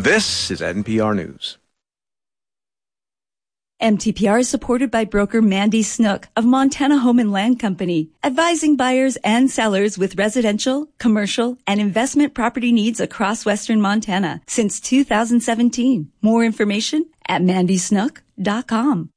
This is NPR News. MTPR is supported by broker Mandy Snook of Montana Home and Land Company, advising buyers and sellers with residential, commercial, and investment property needs across western Montana since 2017. More information at mandysnook.com.